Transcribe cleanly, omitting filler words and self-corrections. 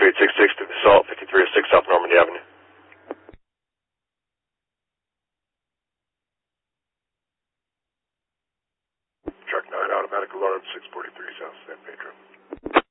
2866 to the Salt, 5306 South Normandy Avenue. Truck 9, automatic alarm, 643 South San Pedro.